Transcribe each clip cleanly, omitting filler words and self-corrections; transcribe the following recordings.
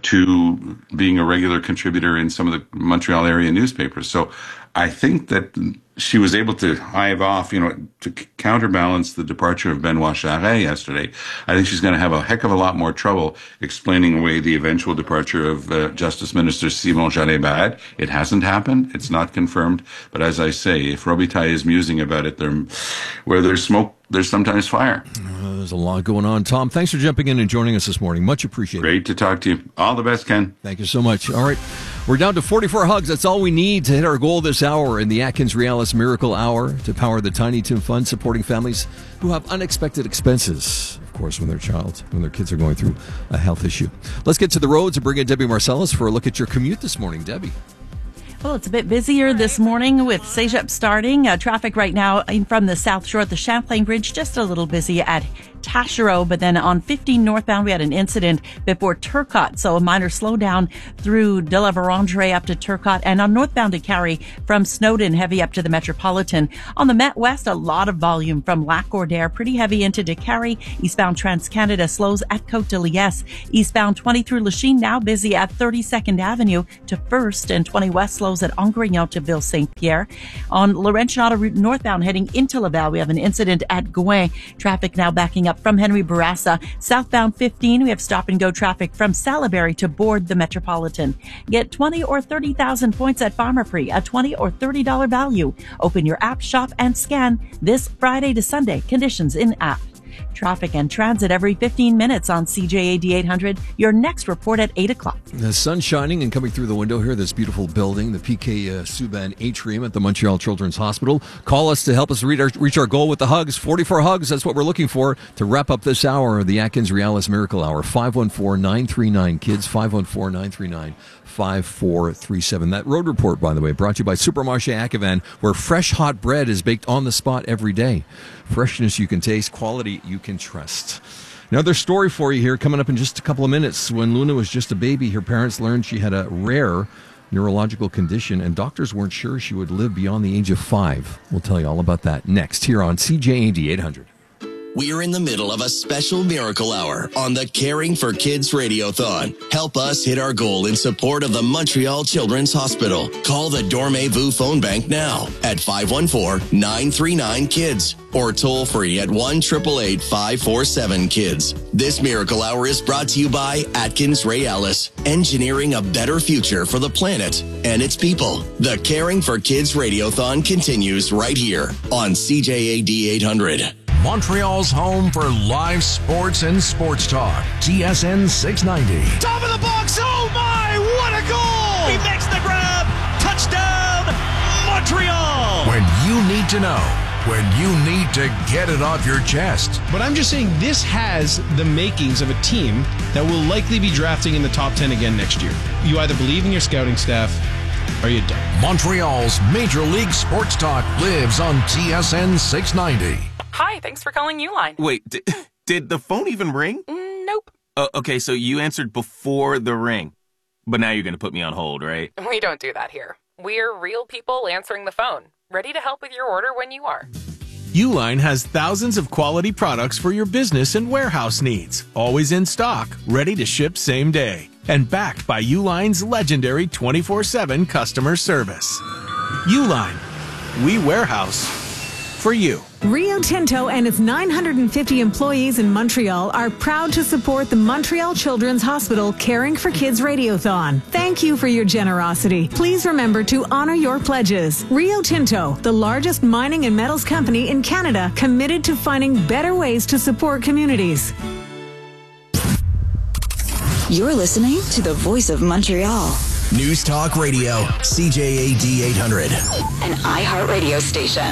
to being a regular contributor in some of the Montreal area newspapers. So I think that she was able to hive off, to counterbalance the departure of Benoit Charest yesterday. I think she's going to have a heck of a lot more trouble explaining away the eventual departure of Justice Minister Simon Jolin-Barrette. It hasn't happened. It's not confirmed. But as I say, if Robitaille is musing about it, where there's smoke, there's sometimes fire. There's a lot going on. Tom, thanks for jumping in and joining us this morning. Much appreciated. Great to talk to you. All the best, Ken. Thank you so much. All right. We're down to 44 hugs. That's all we need to hit our goal this hour in the Atkins Realis Miracle Hour to power the Tiny Tim Fund, supporting families who have unexpected expenses, of course, when their kids are going through a health issue. Let's get to the roads and bring in Debbie Marcellus for a look at your commute this morning. Debbie. Well, it's a bit busier this morning with CEGEP starting. Traffic right now from the South Shore at the Champlain Bridge, just a little busy at Taschereau, but then on 15 northbound, we had an incident before Turcotte, so a minor slowdown through de la Vérendrye up to Turcotte, and on northbound to Carrie from Snowden, heavy up to the Metropolitan. On the Met West, a lot of volume from Lac-Gordaire, pretty heavy into de Carrie. Eastbound Trans-Canada slows at Côte de Liesse. Eastbound 20 through Lachine, now busy at 32nd Avenue to 1st, and 20 West slows at Angrignon to Ville-Saint-Pierre. On Laurentian Auto Route northbound heading into Laval, we have an incident at Gouin. Traffic now backing up from Henry Bourassa. Southbound 15, we have stop-and-go traffic from Salaberry to board the Metropolitan. Get 20 or 30,000 points at Pharmaprix, a $20 or $30 value. Open your app, shop, and scan this Friday to Sunday. Conditions in app. Traffic and transit every 15 minutes on CJAD 800. Your next report at 8 o'clock. The sun's shining and coming through the window here, this beautiful building, the PK Subban Atrium at the Montreal Children's Hospital. Call us to help us reach our goal with the hugs. 44 hugs, that's what we're looking for to wrap up this hour of the Atkins Realis Miracle Hour. 514-939-KIDS, 514-939-5437. That road report, by the way, brought to you by Supermarché Acavan, where fresh hot bread is baked on the spot every day. Freshness you can taste, quality you can trust. Another story for you here coming up in just a couple of minutes. When Luna was just a baby, her parents learned she had a rare neurological condition, and doctors weren't sure she would live beyond the age of 5. We'll tell you all about that next here on CJAD 800. We're in the middle of a special miracle hour on the Caring for Kids Radiothon. Help us hit our goal in support of the Montreal Children's Hospital. Call the Dormez-vous phone bank now at 514-939-KIDS or toll free at 1-888-547-KIDS. This miracle hour is brought to you by Atkins Realis, engineering a better future for the planet and its people. The Caring for Kids Radiothon continues right here on CJAD 800. Montreal's home for live sports and sports talk. TSN 690. Top of the box. Oh my, what a goal! He makes the grab. Touchdown, Montreal! When you need to know. When you need to get it off your chest. But I'm just saying this has the makings of a team that will likely be drafting in the top 10 again next year. You either believe in your scouting staff or you don't. Montreal's Major League Sports Talk lives on TSN 690. Hi, thanks for calling Uline. Wait, did the phone even ring? Nope. Okay, so you answered before the ring. But now you're going to put me on hold, right? We don't do that here. We're real people answering the phone, ready to help with your order when you are. Uline has thousands of quality products for your business and warehouse needs. Always in stock, ready to ship same day. And backed by Uline's legendary 24/7 customer service. Uline. We warehouse for you. Rio Tinto and its 950 employees in Montreal are proud to support the Montreal Children's Hospital Caring for Kids Radiothon. Thank you for your generosity. Please remember to honor your pledges. Rio Tinto, the largest mining and metals company in Canada, committed to finding better ways to support communities. You're listening to the Voice of Montreal. News Talk Radio, CJAD 800. An iHeartRadio station.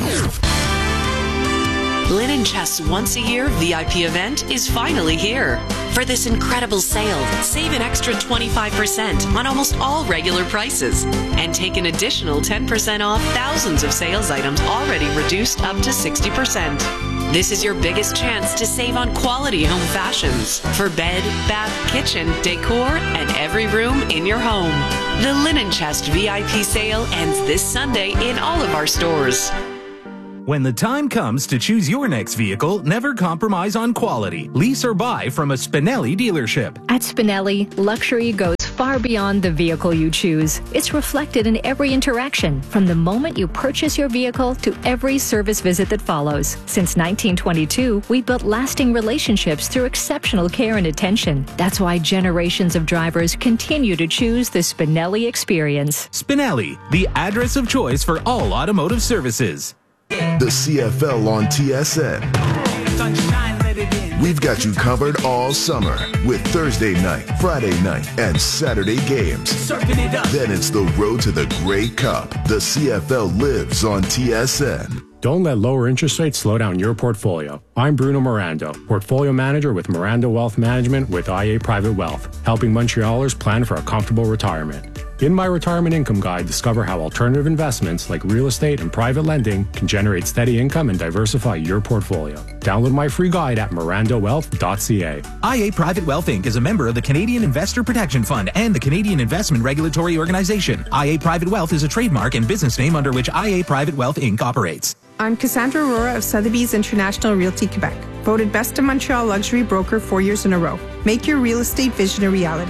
Linen Chest's once-a-year VIP event is finally here. For this incredible sale, save an extra 25% on almost all regular prices and take an additional 10% off thousands of sales items already reduced up to 60%. This is your biggest chance to save on quality home fashions for bed, bath, kitchen, decor, and every room in your home. The Linen Chest VIP sale ends this Sunday in all of our stores. When the time comes to choose your next vehicle, never compromise on quality. Lease or buy from a Spinelli dealership. At Spinelli, luxury goes far beyond the vehicle you choose. It's reflected in every interaction, from the moment you purchase your vehicle to every service visit that follows. Since 1922, we've built lasting relationships through exceptional care and attention. That's why generations of drivers continue to choose the Spinelli experience. Spinelli, the address of choice for all automotive services. The CFL on TSN. We've got you covered all summer with Thursday night, Friday night, and Saturday games. Then it's the road to the Grey Cup. The CFL lives on TSN. Don't let lower interest rates slow down your portfolio. I'm Bruno Miranda, Portfolio Manager with Miranda Wealth Management with IA Private Wealth, helping Montrealers plan for a comfortable retirement. In my Retirement Income Guide, discover how alternative investments like real estate and private lending can generate steady income and diversify your portfolio. Download my free guide at mirandawealth.ca. IA Private Wealth Inc. is a member of the Canadian Investor Protection Fund and the Canadian Investment Regulatory Organization. IA Private Wealth is a trademark and business name under which IA Private Wealth Inc. operates. I'm Cassandra Aurora of Sotheby's International Realty Quebec, voted Best in Montreal Luxury Broker 4 years in a row. Make your real estate vision a reality.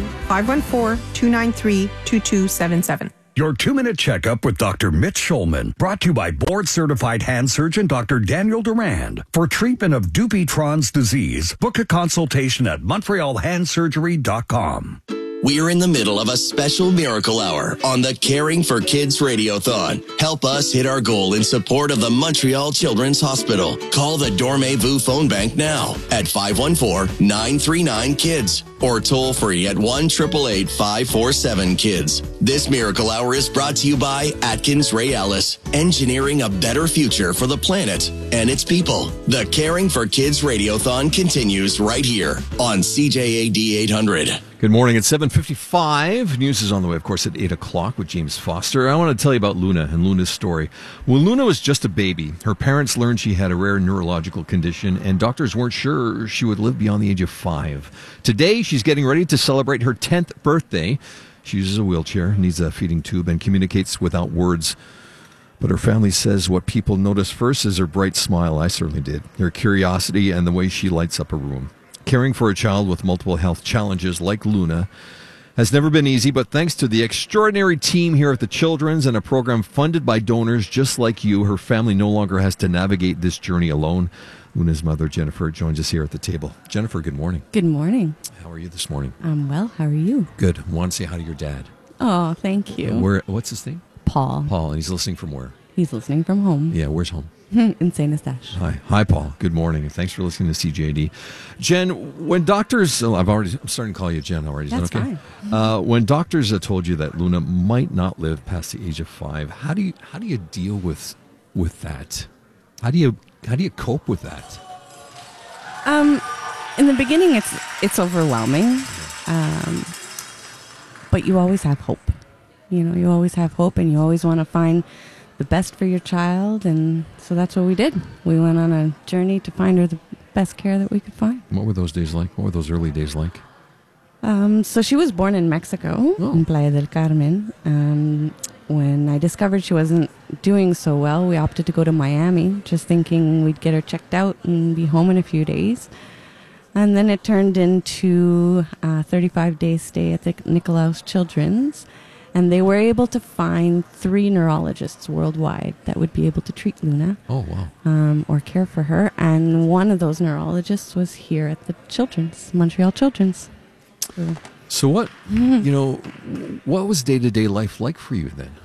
514-293-2277. Your 2-minute checkup with Dr. Mitch Schulman, brought to you by board-certified hand surgeon Dr. Daniel Durand. For treatment of Dupuytren's disease, book a consultation at MontrealHandSurgery.com. We're in the middle of a special miracle hour on the Caring for Kids Radiothon. Help us hit our goal in support of the Montreal Children's Hospital. Call the Dormez-vous phone bank now at 514-939-KIDS or toll free at 1-888-547-KIDS. This miracle hour is brought to you by Atkins Ray Ellis, engineering a better future for the planet and its people. The Caring for Kids Radiothon continues right here on CJAD 800. Good morning. It's 7:55. News is on the way, of course, at 8 o'clock with James Foster. I want to tell you about Luna and Luna's story. When Luna was just a baby, her parents learned she had a rare neurological condition, and doctors weren't sure she would live beyond the age of 5. Today, she's getting ready to celebrate her 10th birthday. She uses a wheelchair, needs a feeding tube, and communicates without words. But her family says what people notice first is her bright smile. I certainly did. Her curiosity and the way she lights up a room. Caring for a child with multiple health challenges like Luna has never been easy, but thanks to the extraordinary team here at the Children's and a program funded by donors just like you, her family no longer has to navigate this journey alone. Luna's mother, Jennifer, joins us here at the table. Jennifer, good morning. Good morning. How are you this morning? I'm well. How are you? Good. I want to say hi to your dad. Oh, thank you. What's his name? Paul. Paul, and he's listening from where? He's listening from home. Yeah, where's home? In St. Eustache. Hi, Paul. Good morning, and thanks for listening to CJD. Jen, when doctors, I'm starting to call you Jen already. Is That's that okay? fine. When doctors told you that Luna might not live past the age of 5, how do you deal with that? How do you cope with that? In the beginning, it's overwhelming, but you always have hope. You always have hope, and you always want to find the best for your child, and so that's what we did. We went on a journey to find her the best care that we could find. What were those days like? What were those early days like? So she was born in Mexico, in Playa del Carmen. When I discovered she wasn't doing so well, we opted to go to Miami, just thinking we'd get her checked out and be home in a few days. And then it turned into a 35-day stay at the Nicolaus Children's. And they were able to find 3 neurologists worldwide that would be able to treat Luna. Oh, wow. Or care for her. And one of those neurologists was here at the Children's, Montreal Children's. So what, what was day-to-day life like for you then?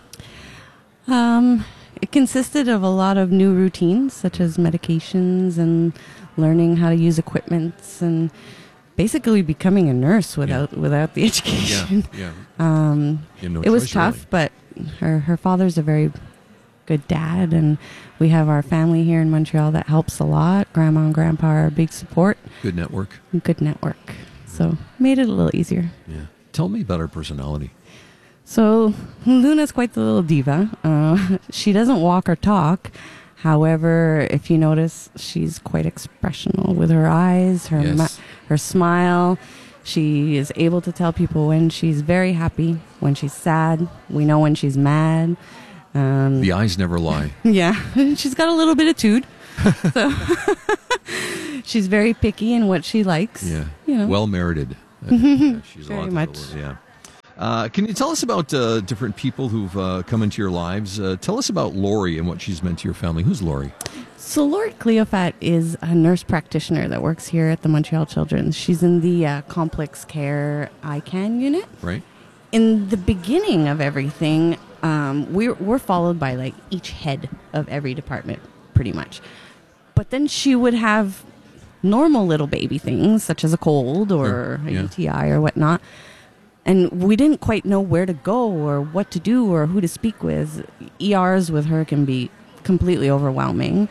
It consisted of a lot of new routines, such as medications and learning how to use equipments and basically becoming a nurse without the education. No it was choice, tough, but her father's a very good dad, and we have our family here in Montreal that helps a lot. Grandma and Grandpa are a big support. Good network. So made it a little easier. Yeah. Tell me about her personality. So Luna's quite the little diva. She doesn't walk or talk. However, if you notice, she's quite expressional with her eyes, her smile. She is able to tell people when she's very happy, when she's sad. We know when she's mad. The eyes never lie. Yeah. She's got a little bit of tude. So she's very picky in what she likes. Yeah. You know. Well merited. She's very a lot much. Yeah. Can you tell us about different people who've come into your lives? Tell us about Lori and what she's meant to your family. Who's Lori? So Lori Cleofat is a nurse practitioner that works here at the Montreal Children's. She's in the complex care ICANN unit. Right. In the beginning of everything, we're followed by like each head of every department, pretty much. But then she would have normal little baby things, such as a cold or a UTI or whatnot. And we didn't quite know where to go or what to do or who to speak with. ERs with her can be completely overwhelming.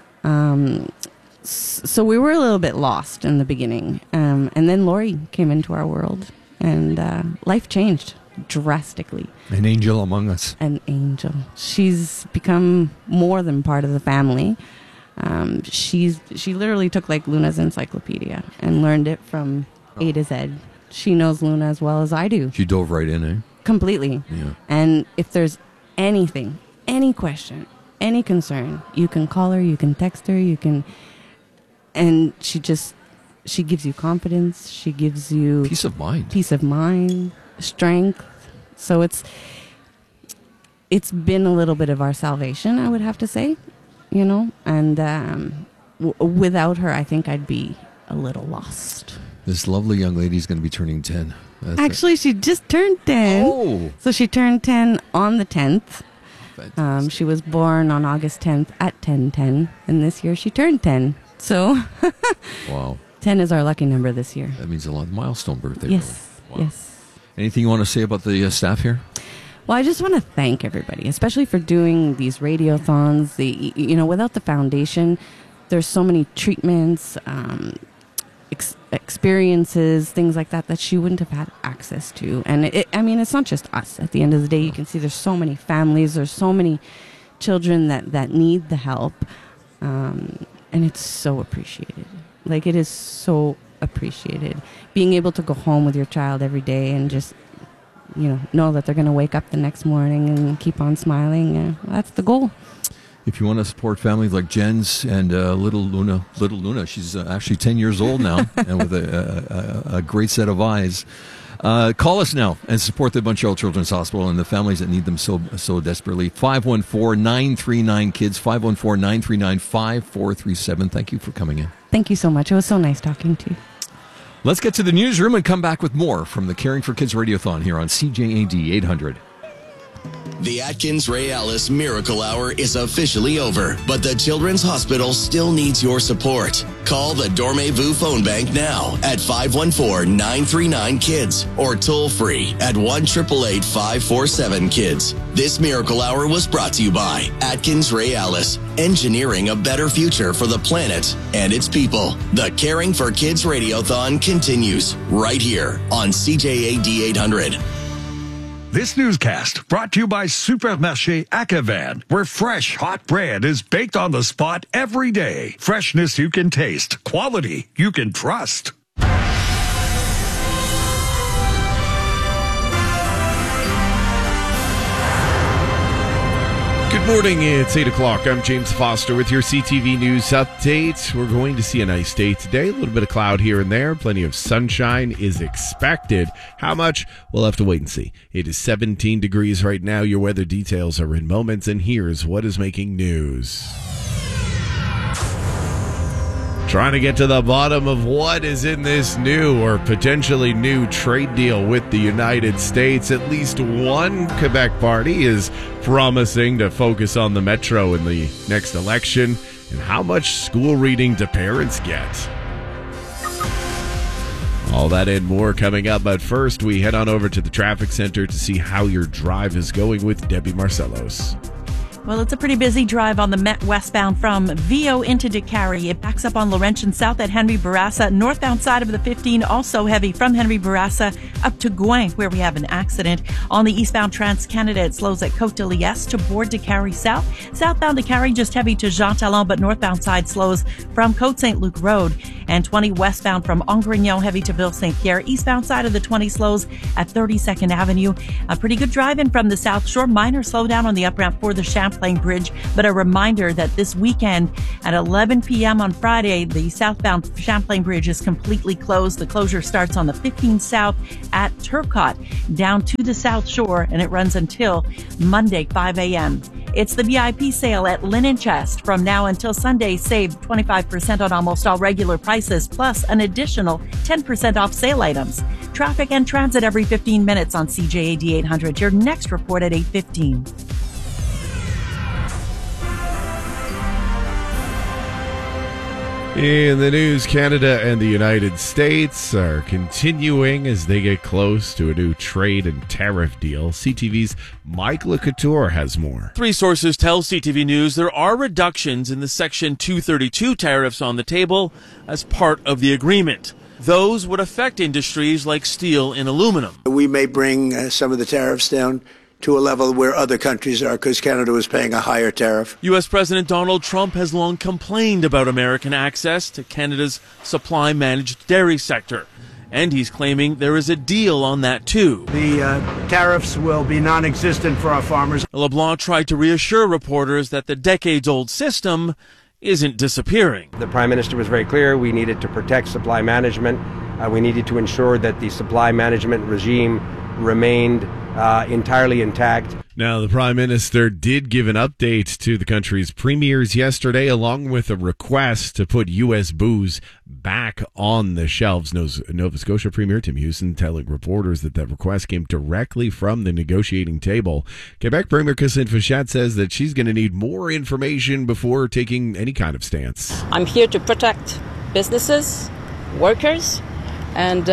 So we were a little bit lost in the beginning. And then Lori came into our world, and life changed drastically. An angel among us. An angel. She's become more than part of the family. She literally took like Luna's encyclopedia and learned it from A to Z. She knows Luna as well as I do. She dove right in, eh? Completely. Yeah. And if there's anything, any question, any concern, you can call her, you can text her, and she gives you confidence. She gives you peace of mind, strength. So it's been a little bit of our salvation, I would have to say, and without her, I think I'd be a little lost. This lovely young lady is going to be turning 10. Actually, she just turned 10. Oh. So she turned 10 on the 10th. She was born on August 10th at 10:10, and this year she turned 10. So, wow, 10 is our lucky number this year. That means a lot. Milestone birthday. Yes, really. Wow. yes. Anything you want to say about the staff here? Well, I just want to thank everybody, especially for doing these radiothons. Without the foundation, there's so many treatments, experiences, things like that she wouldn't have had access to. And it's not just us. At the end of the day, you can see there's so many families, there's so many children that need the help, and it's so appreciated. Like, it is so appreciated. Being able to go home with your child every day and just know that they're going to wake up the next morning and keep on smiling. That's the goal. If you want to support families like Jen's and little Luna, she's actually 10 years old now and with a great set of eyes. Call us now and support the Montreal Children's Hospital and the families that need them so desperately. 514-939-KIDS, 514-939-5437. Thank you for coming in. Thank you so much. It was so nice talking to you. Let's get to the newsroom and come back with more from the Caring for Kids Radiothon here on CJAD 800. The Atkins Ray Ellis Miracle Hour is officially over, but the Children's Hospital still needs your support. Call the Dormez-vous phone bank now at 514-939-KIDS or toll free at 1-888-547-KIDS. This Miracle Hour was brought to you by Atkins Ray Ellis, engineering a better future for the planet and its people. The Caring for Kids Radiothon continues right here on CJAD 800. This newscast brought to you by Supermarché Acavan, where fresh, hot bread is baked on the spot every day. Freshness you can taste, quality you can trust. Good morning, it's 8 o'clock. I'm James Foster with your CTV News Update. We're going to see a nice day today. A little bit of cloud here and there. Plenty of sunshine is expected. How much? We'll have to wait and see. It is 17 degrees right now. Your weather details are in moments, and here's what is making news. Trying to get to the bottom of what is in this new or potentially new trade deal with the United States. At least one Quebec party is promising to focus on the Metro in the next election. And how much school reading do parents get? All that and more coming up. But first, we head on over to the traffic center to see how your drive is going with Debbie Marcellos. Well, it's a pretty busy drive on the Met westbound from VO into DeCarry. It backs up on Laurentian South at Henry Bourassa. Northbound side of the 15, also heavy from Henry Bourassa up to Gouin, where we have an accident. On the eastbound Trans-Canada, it slows at Côte de Liesse to board DeCarry South. Southbound DeCarry, just heavy to Jean Talon, but northbound side slows from Côte Saint-Luc Road. And 20 westbound from Angrignon, heavy to Ville Saint-Pierre. Eastbound side of the 20 slows at 32nd Avenue. A pretty good drive in from the South Shore. Minor slowdown on the up ramp for the Champlain. Champlain Bridge. But a reminder that this weekend at 11 p.m. on Friday, the southbound Champlain Bridge is completely closed. The closure starts on the 15 South at Turcotte down to the South Shore, and it runs until Monday, 5 a.m. It's the VIP sale at Linen Chest. From now until Sunday, save 25% on almost all regular prices, plus an additional 10% off sale items. Traffic and transit every 15 minutes on CJAD 800. Your next report at 8:15. In the news, Canada and the United States are continuing as they get close to a new trade and tariff deal. CTV's Mike LeCouture has more. Three sources tell CTV News there are reductions in the Section 232 tariffs on the table as part of the agreement. Those would affect industries like steel and aluminum. We may bring some of the tariffs down to a level where other countries are, because Canada was paying a higher tariff. U.S. President Donald Trump has long complained about American access to Canada's supply-managed dairy sector. And he's claiming there is a deal on that, too. The tariffs will be non-existent for our farmers. LeBlanc tried to reassure reporters that the decades-old system isn't disappearing. The Prime Minister was very clear. We needed to protect supply management. We needed to ensure that the supply management regime remained entirely intact. Now, the Prime Minister did give an update to the country's premiers yesterday, along with a request to put U.S. booze back on the shelves. Nova Scotia Premier Tim Houston telling reporters that request came directly from the negotiating table. Quebec Premier Christine Fichette says that she's going to need more information before taking any kind of stance. I'm here to protect businesses, workers, and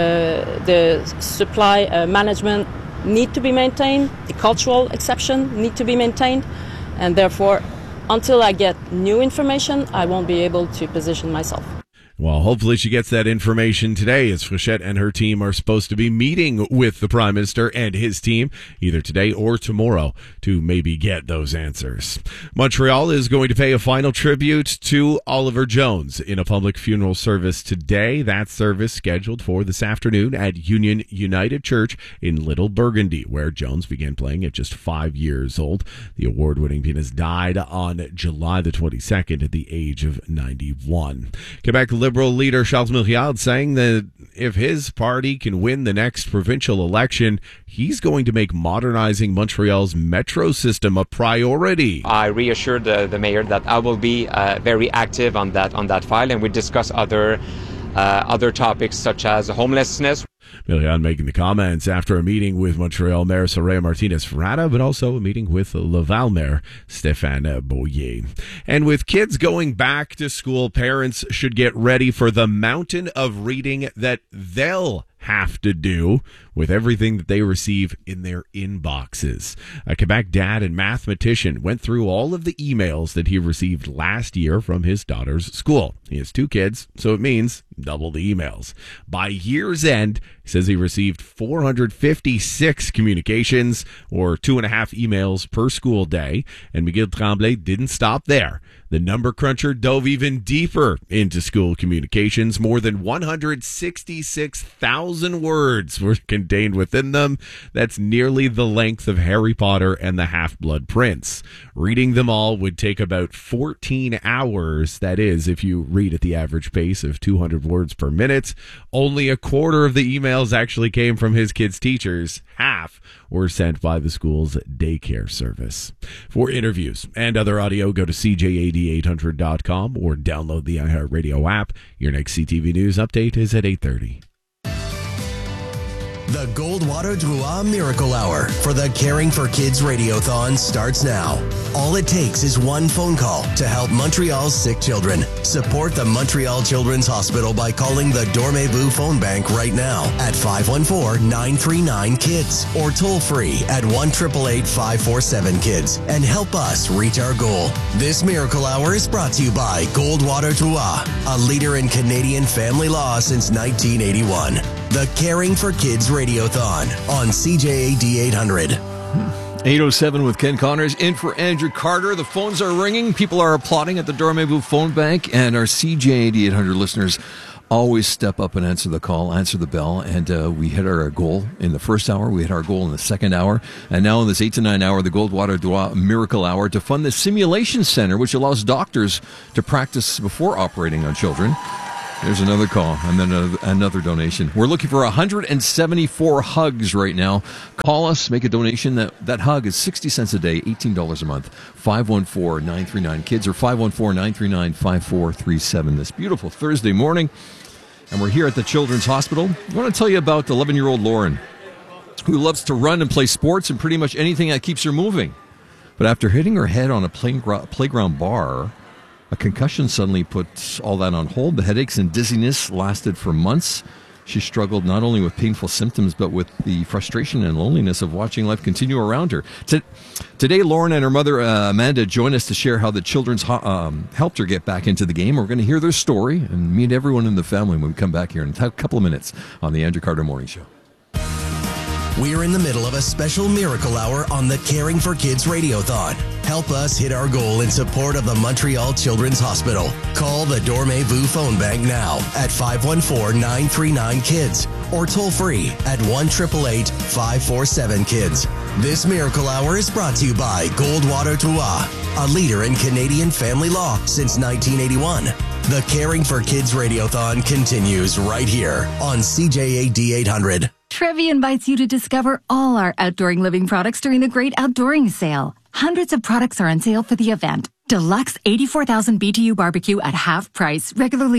the supply management need to be maintained. The cultural exception need to be maintained. And therefore, until I get new information, I won't be able to position myself. Well, hopefully she gets that information today, as Frechette and her team are supposed to be meeting with the Prime Minister and his team either today or tomorrow to maybe get those answers. Montreal is going to pay a final tribute to Oliver Jones in a public funeral service today. That service scheduled for this afternoon at Union United Church in Little Burgundy, where Jones began playing at just 5 years old. The award-winning pianist died on July the 22nd at the age of 91. Quebec Liberal leader Charles Myriad saying that if his party can win the next provincial election, he's going to make modernizing Montreal's metro system a priority. I reassured the mayor that I will be very active on that file, and we discuss other topics such as homelessness. Myriad making the comments after a meeting with Montreal Mayor Soraya Martinez-Ferrada, but also a meeting with Laval Mayor Stéphane Boyer. And with kids going back to school, parents should get ready for the mountain of reading that they'll have to do with everything that they receive in their inboxes. A Quebec dad and mathematician went through all of the emails that he received last year from his daughter's school. He has 2 kids, so it means double the emails. By year's end, he says he received 456 communications, or 2.5 emails per school day, and Miguel Tremblay didn't stop there. The number cruncher dove even deeper into school communications. More than 166,000 words were contained within them. That's nearly the length of Harry Potter and the Half-Blood Prince. Reading them all would take about 14 hours. That is, if you read at the average pace of 200 words per minute. Only a quarter of the emails actually came from his kids' teachers. Half were sent by the school's daycare service. For interviews and other audio, go to CJAD800.com or download the iHeartRadio app. Your next CTV News update is at 8:30. The Goldwater Drouin Miracle Hour for the Caring for Kids Radiothon starts now. All it takes is one phone call to help Montreal's sick children. Support the Montreal Children's Hospital by calling the Dormez-vous phone bank right now at 514-939-KIDS or toll free at 1-888-547-KIDS and help us reach our goal. This Miracle Hour is brought to you by Goldwater Drouin, a leader in Canadian family law since 1981. The Caring for Kids Radiothon on CJAD 800. 8:07 with Ken Connors in for Andrew Carter. The phones are ringing. People are applauding at the Dormez-vous phone bank, and our CJAD 800 listeners always step up and answer the call, answer the bell. And we hit our goal in the first hour. We hit our goal in the second hour. And now in this 8 to 9 hour, the Goldwater Dua Miracle Hour to fund the Simulation Center, which allows doctors to practice before operating on children. There's another call and then another donation. We're looking for 174 hugs right now. Call us, make a donation. That hug is 60 cents a day, $18 a month. 514-939-KIDS or 514-939-5437 this beautiful Thursday morning. And we're here at the Children's Hospital. I want to tell you about 11-year-old Lauren, who loves to run and play sports and pretty much anything that keeps her moving. But after hitting her head on a playground bar, a concussion suddenly put all that on hold. The headaches and dizziness lasted for months. She struggled not only with painful symptoms, but with the frustration and loneliness of watching life continue around her. Today, Lauren and her mother, Amanda, join us to share how the Children's helped her get back into the game. We're going to hear their story and meet everyone in the family when we come back here in a couple of minutes on the Andrew Carter Morning Show. We're in the middle of a special miracle hour on the Caring for Kids Radiothon. Help us hit our goal in support of the Montreal Children's Hospital. Call the Dormez-vous phone bank now at 514-939-KIDS or toll free at 1-888-547-KIDS. This miracle hour is brought to you by Goldwater Dua, a leader in Canadian family law since 1981. The Caring for Kids Radiothon continues right here on CJAD 800. Trevi invites you to discover all our outdooring living products during the Great Outdooring Sale. Hundreds of products are on sale for the event. Deluxe 84,000 BTU barbecue at half price. Regularly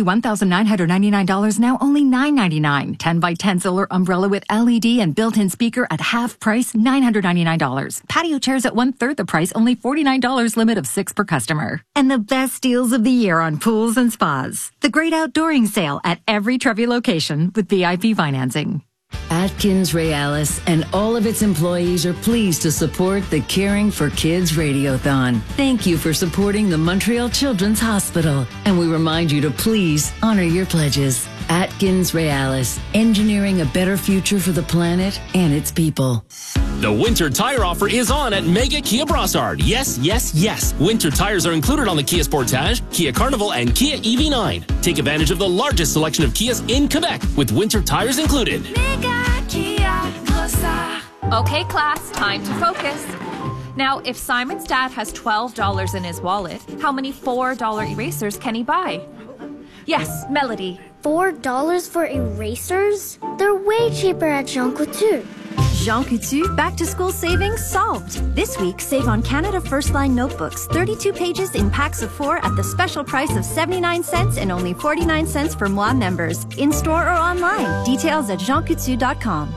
$1,999, now only $999. 10x10 solar umbrella with LED and built-in speaker at half price, $999. Patio chairs at 1/3 the price, only $49, limit of 6 per customer. And the best deals of the year on pools and spas. The Great Outdooring Sale at every Trevi location with VIP financing. Atkins Realis and all of its employees are pleased to support the Caring for Kids Radiothon. Thank you for supporting the Montreal Children's Hospital, and we remind you to please honor your pledges. Atkins Realis, engineering a better future for the planet and its people. The winter tire offer is on at Mega Kia Brossard. Yes, yes, yes. Winter tires are included on the Kia Sportage, Kia Carnival, and Kia EV9. Take advantage of the largest selection of Kias in Quebec with winter tires included. Mega Kia Brossard. Okay, class, time to focus. Now, if Simon's dad has $12 in his wallet, how many $4 erasers can he buy? Yes, Melody. $4 for erasers? They're way cheaper at Jean Coutu. Jean Coutu back to school savings solved. This week, save on Canada First Line notebooks, 32 pages in packs of 4 at the special price of 79 cents and only 49 cents for Moi members. In store or online. Details at jeancoutu.com.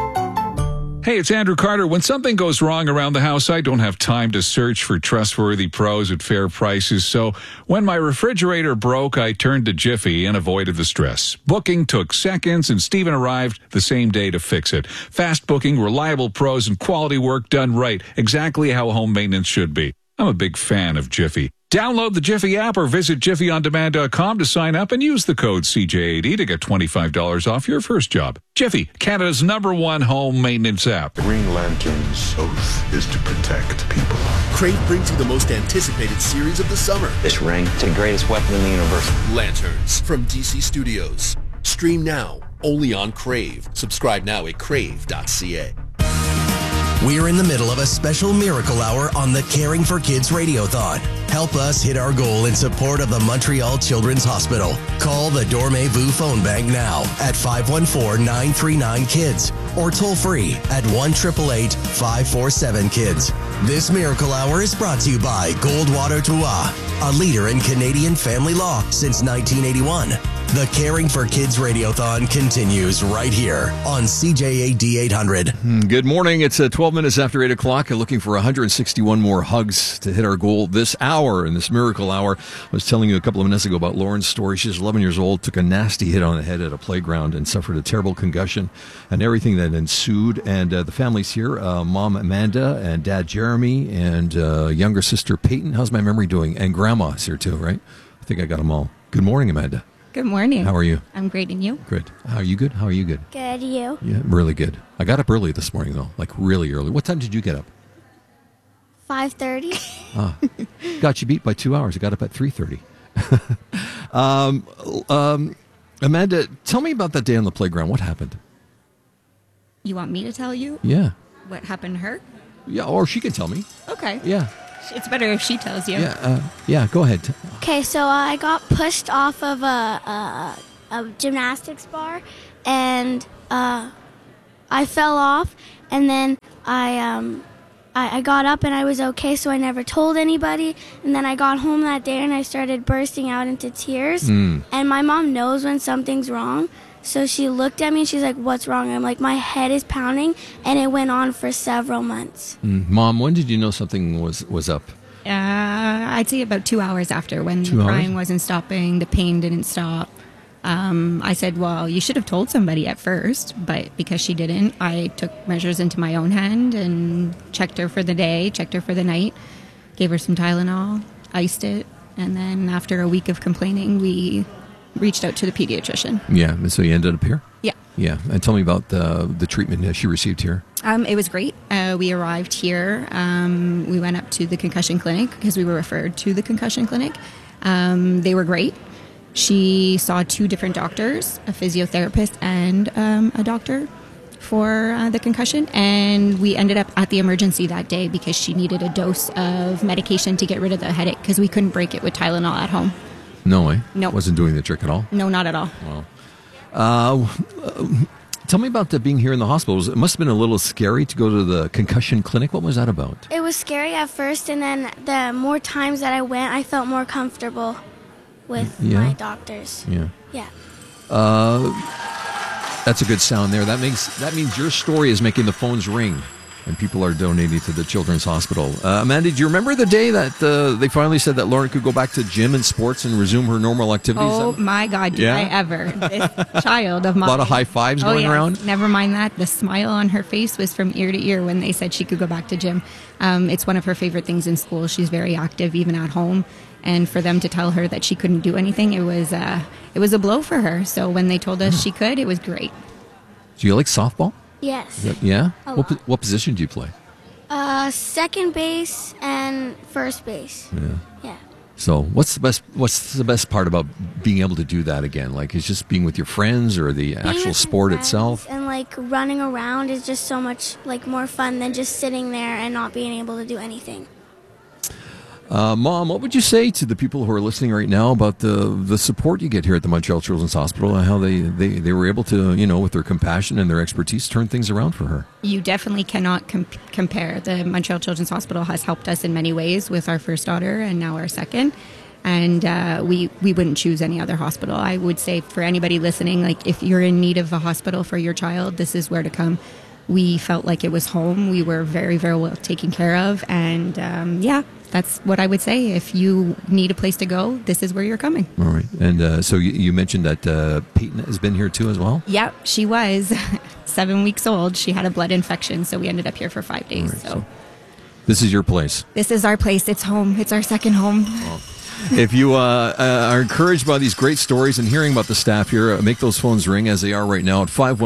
Hey, it's Andrew Carter. When something goes wrong around the house, I don't have time to search for trustworthy pros at fair prices. So when my refrigerator broke, I turned to Jiffy and avoided the stress. Booking took seconds, and Steven arrived the same day to fix it. Fast booking, reliable pros, and quality work done right. Exactly how home maintenance should be. I'm a big fan of Jiffy. Download the Jiffy app or visit jiffyondemand.com to sign up and use the code CJAD to get $25 off your first job. Jiffy, Canada's #1 home maintenance app. Green Lantern's oath is to protect people. Crave brings you the most anticipated series of the summer. This ring, it's the greatest weapon in the universe. Lanterns from DC Studios. Stream now, only on Crave. Subscribe now at crave.ca. We're in the middle of a special miracle hour on the Caring for Kids Radiothon. Help us hit our goal in support of the Montreal Children's Hospital. Call the Dormez-vous phone bank now at 514-939-KIDS or toll free at 1-888-547-KIDS. This miracle hour is brought to you by Goldwater Dua, a leader in Canadian family law since 1981. The Caring for Kids Radiothon continues right here on CJAD 800. Good morning. It's 12 minutes after 8 o'clock. Looking for 161 more hugs to hit our goal this hour, in this miracle hour. I was telling you a couple of minutes ago about Lauren's story. She's 11 years old, took a nasty hit on the head at a playground and suffered a terrible concussion and everything that ensued. And the family's here, Mom Amanda and Dad Jeremy and younger sister Peyton. How's my memory doing? And Grandma's here too, right? I think I got them all. Good morning, Amanda. Good morning. How are you? I'm great, and you? Good. Are you good? How are you good? Good, you? Yeah, really good. I got up early this morning, though, like really early. What time did you get up? 5:30. Got you beat by 2 hours. I got up at 3:30. Amanda, tell me about that day on the playground. What happened? You want me to tell you? Yeah. What happened to her? Yeah, or she can tell me. Okay. Yeah. It's better if she tells you. Yeah, go ahead. Okay, so I got pushed off of a gymnastics bar, and I fell off, and then I got up and I was okay, so I never told anybody. And then I got home that day and I started bursting out into tears. And my mom knows when something's wrong, so she looked at me and she's like, "What's wrong?" I'm like, "My head is pounding," and it went on for several months. Mom, when did you know something was up? I'd say about 2 hours after, when 2 the hours? crying wasn't stopping, the pain didn't stop. I said, well, you should have told somebody at first, but because she didn't, I took measures into my own hand and checked her for the day, checked her for the night, gave her some Tylenol, iced it, and then after a week of complaining, we reached out to the pediatrician. Yeah, and so you ended up here? Yeah. Yeah, and tell me about the treatment she received here. It was great. We arrived here. We went up to the concussion clinic because we were referred to the concussion clinic. They were great. She saw 2 different doctors, a physiotherapist and a doctor for the concussion. And we ended up at the emergency that day because she needed a dose of medication to get rid of the headache because we couldn't break it with Tylenol at home. No way? No. Wasn't doing the trick at all? No, not at all. Wow. Tell me about being here in the hospital. It must have been a little scary to go to the concussion clinic. What was that about? It was scary at first, and then the more times that I went, I felt more comfortable with my doctors. Yeah. That's a good sound there. That means your story is making the phones ring, and people are donating to the Children's Hospital. Amanda, do you remember the day that they finally said that Lauren could go back to gym and sports and resume her normal activities? Oh my God, did I ever. This child of mine. A lot of high fives going around? Never mind that. The smile on her face was from ear to ear when they said she could go back to gym. It's one of her favorite things in school. She's very active, even at home. And for them to tell her that she couldn't do anything, it was a blow for her. So when they told us she could, it was great. Do you like softball? Yes. Yeah? A lot. What position do you play? Second base and first base. Yeah. So what's the best part about being able to do that again? Like, it's just being with your friends or the actual sport itself? And like running around is just so much like more fun than just sitting there and not being able to do anything. Mom, what would you say to the people who are listening right now about the support you get here at the Montreal Children's Hospital and how they were able to, with their compassion and their expertise, turn things around for her? You definitely cannot compare. The Montreal Children's Hospital has helped us in many ways with our first daughter and now our second. And we wouldn't choose any other hospital. I would say for anybody listening, like if you're in need of a hospital for your child, this is where to come. We felt like it was home. We were very, very well taken care of. And that's what I would say. If you need a place to go, this is where you're coming. All right. And so you mentioned that Peyton has been here too as well? Yep, she was 7 weeks old. She had a blood infection, so we ended up here for 5 days. Right, so this is your place? This is our place. It's home. It's our second home. Oh. If you are encouraged by these great stories and hearing about the staff here, make those phones ring as they are right now at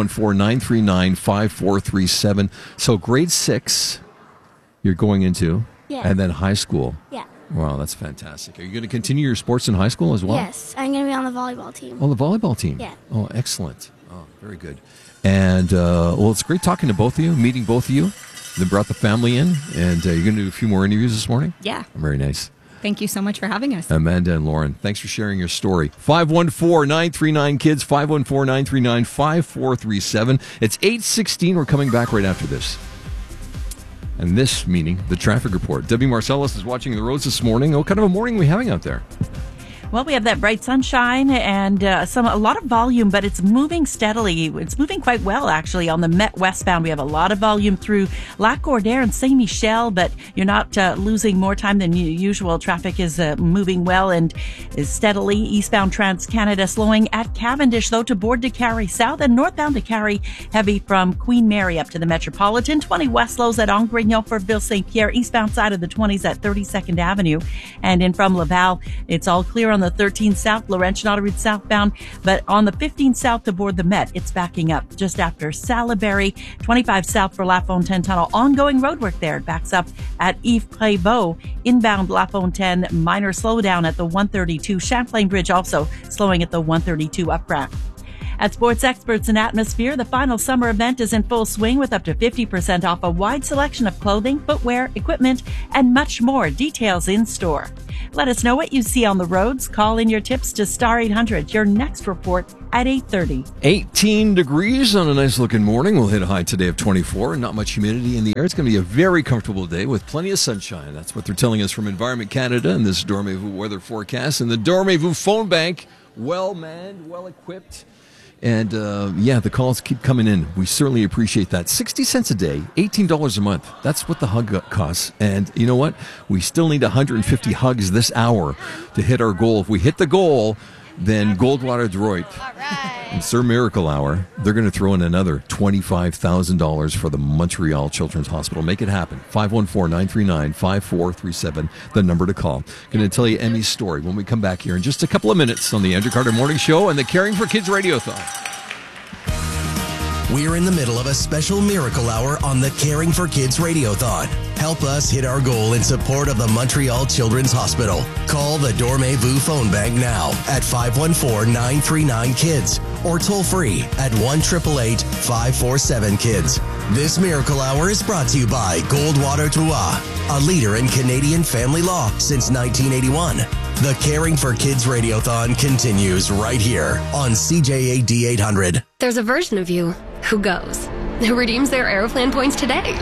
514-939-5437. So grade 6 you're going into, and then high school. Yeah. Wow, that's fantastic. Are you going to continue your sports in high school as well? Yes, I'm going to be on the volleyball team. Oh, the volleyball team? Yeah. Oh, excellent. Oh, very good. And, it's great talking to both of you, meeting both of you. Then brought the family in, and you're going to do a few more interviews this morning? Yeah. Very nice. Thank you so much for having us. Amanda and Lauren, thanks for sharing your story. 514-939-KIDS, 514-939-5437. It's 8:16. We're coming back right after this. And this meaning the traffic report. Debbie Marcellus is watching the roads this morning. What kind of a morning are we having out there? Well, we have that bright sunshine and a lot of volume, but it's moving steadily. It's moving quite well, actually. On the Met westbound, we have a lot of volume through Lac Gordaire and Saint Michel, but you're not losing more time than usual. Traffic is moving well and is steadily. Eastbound Trans-Canada slowing at Cavendish, though, to Board de Carry South, and northbound to Carry heavy from Queen Mary up to the Metropolitan. 20 west slows at Angrignon for Ville-St-Pierre, eastbound side of the 20s at 32nd Avenue. And in from Laval, it's all clear on the 13 South, Laurentian Autoroute southbound, but on the 15 South to board the Met, it's backing up just after Salaberry. 25 South for La Fontaine Tunnel. Ongoing roadwork there. It backs up at Yves Prévost. Inbound La Fontaine, minor slowdown at the 132. Champlain Bridge also slowing at the 132 up ramp. At Sports Experts and Atmosphere, the final summer event is in full swing with up to 50% off a wide selection of clothing, footwear, equipment, and much more. Details in store. Let us know what you see on the roads. Call in your tips to Star 800. Your next report at 8:30. 18 degrees on a nice looking morning. We'll hit a high today of 24 and not much humidity in the air. It's going to be a very comfortable day with plenty of sunshine. That's what they're telling us from Environment Canada in this Dormez-vous weather forecast. And the Dormez-vous phone bank, well manned, well equipped. And, the calls keep coming in. We certainly appreciate that. 60 cents a day, $18 a month. That's what the hug costs. And you know what? We still need 150 hugs this hour to hit our goal. If we hit the goal, then Goldwater Droit and Sir Miracle Hour, they're going to throw in another $25,000 for the Montreal Children's Hospital. Make it happen. 514-939-5437, the number to call. Going to tell you Emmy's story when we come back here in just a couple of minutes on the Andrew Carter Morning Show and the Caring for Kids Radiothon. We're in the middle of a special Miracle Hour on the Caring for Kids Radiothon. Help us hit our goal in support of the Montreal Children's Hospital. Call the Dormez-vous phone bank now at 514-939-KIDS or toll free at 1-888-547-KIDS. This Miracle Hour is brought to you by Goldwater Droit, a leader in Canadian family law since 1981. The Caring for Kids Radiothon continues right here on CJAD 800. There's a version of you who goes, who redeems their Aeroplan points today.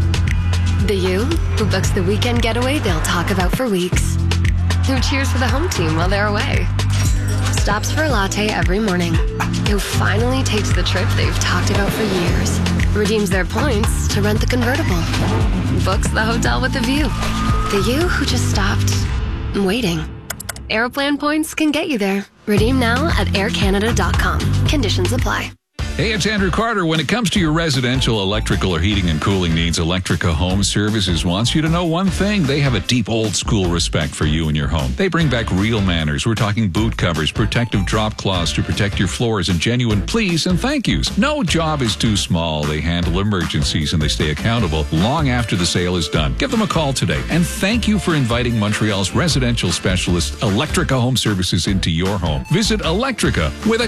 The you who books the weekend getaway they'll talk about for weeks. Who cheers for the home team while they're away. Stops for a latte every morning. Who finally takes the trip they've talked about for years. Redeems their points to rent the convertible. Books the hotel with a view. The you who just stopped waiting. Aeroplan points can get you there. Redeem now at aircanada.com. Conditions apply. Hey, it's Andrew Carter. When it comes to your residential electrical or heating and cooling needs, Electrica Home Services wants you to know one thing. They have a deep old-school respect for you and your home. They bring back real manners. We're talking boot covers, protective drop cloths to protect your floors, and genuine please and thank yous. No job is too small. They handle emergencies, and they stay accountable long after the sale is done. Give them a call today. And thank you for inviting Montreal's residential specialist, Electrica Home Services, into your home. Visit Electrica with a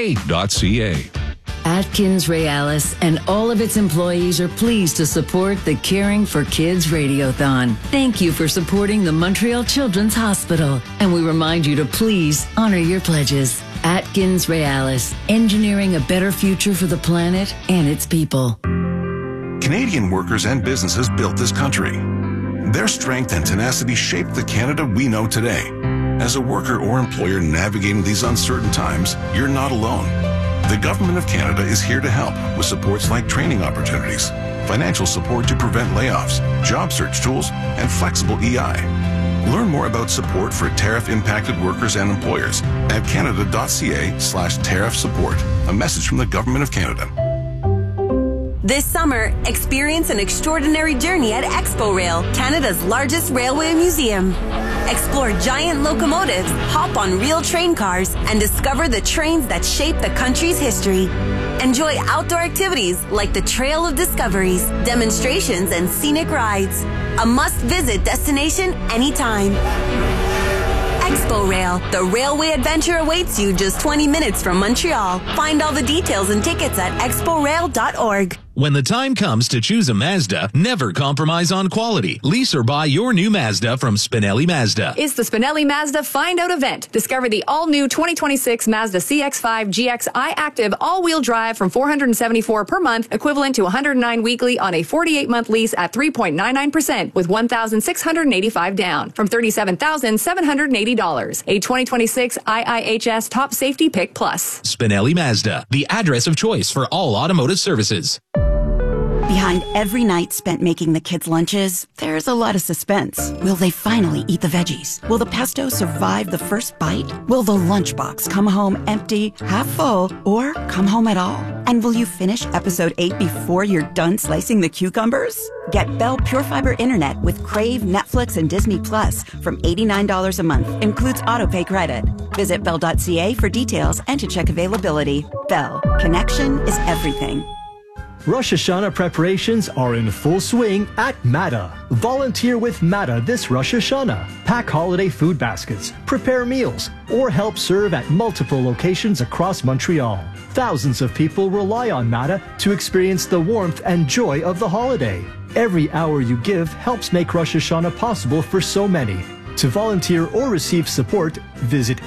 K.ca. Atkins Realis and all of its employees are pleased to support the Caring for Kids Radiothon. Thank you for supporting the Montreal Children's Hospital. And we remind you to please honor your pledges. Atkins Realis, engineering a better future for the planet and its people. Canadian workers and businesses built this country. Their strength and tenacity shaped the Canada we know today. As a worker or employer navigating these uncertain times, you're not alone. The Government of Canada is here to help with supports like training opportunities, financial support to prevent layoffs, job search tools, and flexible EI. Learn more about support for tariff-impacted workers and employers at canada.ca/tariff support. A message from the Government of Canada. This summer, experience an extraordinary journey at Expo Rail, Canada's largest railway museum. Explore giant locomotives, hop on real train cars, and discover the trains that shape the country's history. Enjoy outdoor activities like the Trail of Discoveries, demonstrations, and scenic rides. A must-visit destination anytime. Expo Rail, the railway adventure awaits you just 20 minutes from Montreal. Find all the details and tickets at exporail.org. When the time comes to choose a Mazda, never compromise on quality. Lease or buy your new Mazda from Spinelli Mazda. It's the Spinelli Mazda Find Out event. Discover the all-new 2026 Mazda CX-5 GX iActive all-wheel drive from $474 per month, equivalent to $109 weekly on a 48-month lease at 3.99% with $1,685 down from $37,780. A 2026 IIHS Top Safety Pick Plus. Spinelli Mazda, the address of choice for all automotive services. Behind every night spent making the kids' lunches, there's a lot of suspense. Will they finally eat the veggies? Will the pesto survive the first bite? Will the lunchbox come home empty, half full, or come home at all? And will you finish episode 8 before you're done slicing the cucumbers? Get Bell Pure Fiber Internet with Crave, Netflix, and Disney Plus from $89 a month. Includes autopay credit. Visit bell.ca for details and to check availability. Bell. Connection is everything. Rosh Hashanah preparations are in full swing at Mata. Volunteer with Mata this Rosh Hashanah. Pack holiday food baskets, prepare meals, or help serve at multiple locations across Montreal. Thousands of people rely on Mata to experience the warmth and joy of the holiday. Every hour you give helps make Rosh Hashanah possible for so many. To volunteer or receive support, visit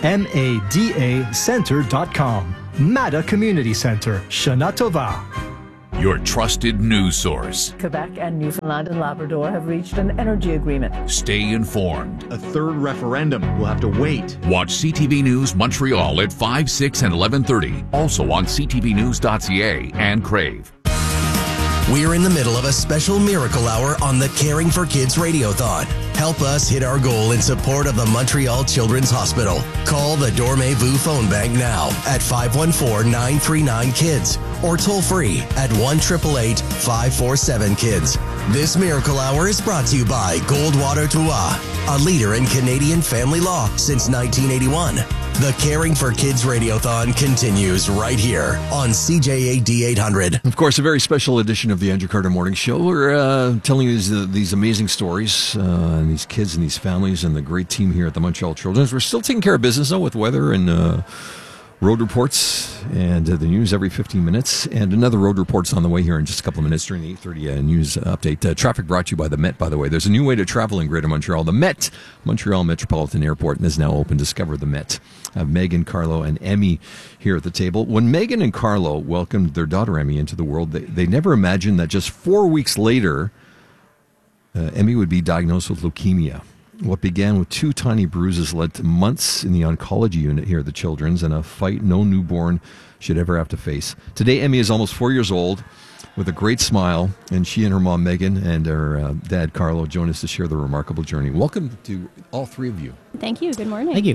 madacenter.com. Mata Community Center, Shana Tova. Your trusted news source. Quebec and Newfoundland and Labrador have reached an energy agreement. Stay informed. A third referendum will have to wait. Watch CTV News Montreal at 5, 6, and 11:30. Also on ctvnews.ca and Crave. We're in the middle of a special miracle hour on the Caring for Kids Radiothon. Help us hit our goal in support of the Montreal Children's Hospital. Call the Dormez-vous phone bank now at 514-939-KIDS or toll free at 1-888-547-KIDS. This miracle hour is brought to you by Goldwater Toa, a leader in Canadian family law since 1981. The Caring for Kids Radiothon continues right here on CJAD 800. Of course, a very special edition of the Andrew Carter Morning Show. We're telling you these amazing stories and these kids and these families and the great team here at the Montreal Children's. We're still taking care of business, though, with weather and road reports and the news every 15 minutes. And another road report's on the way here in just a couple of minutes during the 8:30 news update. Traffic brought to you by the Met, by the way. There's a new way to travel in Greater Montreal. The Met, Montreal Metropolitan Airport, is now open. Discover the Met. I have Megan, Carlo, and Emmy here at the table. When Megan and Carlo welcomed their daughter Emmy into the world, they never imagined that just 4 weeks later, Emmy would be diagnosed with leukemia. What began with 2 tiny bruises led to months in the oncology unit here at the Children's and a fight no newborn should ever have to face. Today, Emmy is almost 4 years old with a great smile, and she and her mom, Megan, and her dad, Carlo, join us to share the remarkable journey. Welcome to all three of you. Thank you. Good morning. Thank you.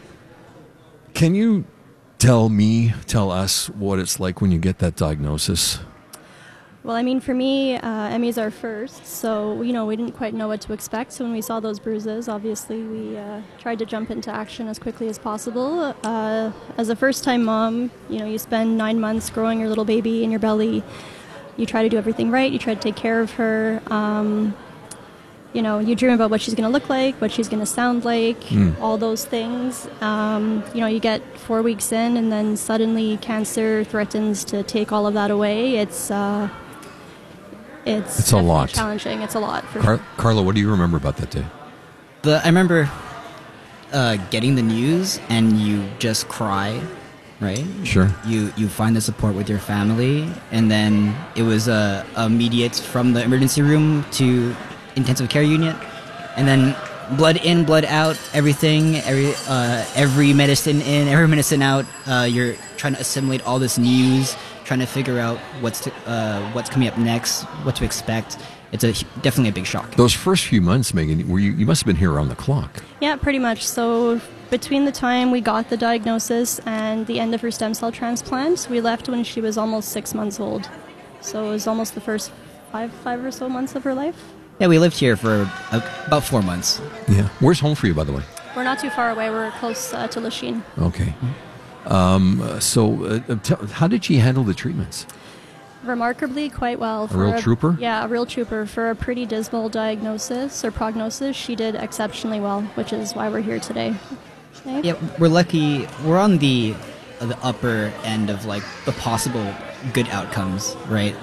Can you tell us what it's like when you get that diagnosis? Well, I mean, for me, Emmy's our first, so, we didn't quite know what to expect. So when we saw those bruises, obviously we tried to jump into action as quickly as possible. As a first-time mom, you spend 9 months growing your little baby in your belly. You try to do everything right. You try to take care of her. You dream about what she's going to look like, what she's going to sound like, all those things. You get 4 weeks in, and then suddenly cancer threatens to take all of that away. It's a lot. Challenging. It's a lot. For sure. Carlo, what do you remember about that day? I remember getting the news and you just cry, right? Sure. You find the support with your family, and then it was immediate from the emergency room to intensive care unit, and then blood in, blood out, everything, every medicine in, every medicine out. You're trying to assimilate all this news, trying to figure out what's coming up next, what to expect. It's definitely a big shock. Those first few months, Megan, you must have been here around the clock. Yeah, pretty much. So between the time we got the diagnosis and the end of her stem cell transplant, we left when she was almost 6 months old. So it was almost the first five or so months of her life. Yeah, we lived here for about 4 months. Yeah. Where's home for you, by the way? We're not too far away. We're close to Lachine. Okay. How did she handle the treatments? Remarkably, quite well. A real trooper? Yeah, a real trooper. For a pretty dismal diagnosis or prognosis, she did exceptionally well, which is why we're here today. Yeah, we're lucky. We're on the upper end of the possible good outcomes, right?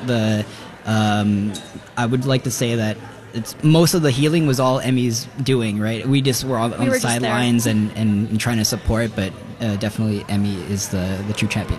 I would like to say that most of the healing was all Emmy's doing, right? We just were on the sidelines and trying to support, but definitely Emmy is the true champion.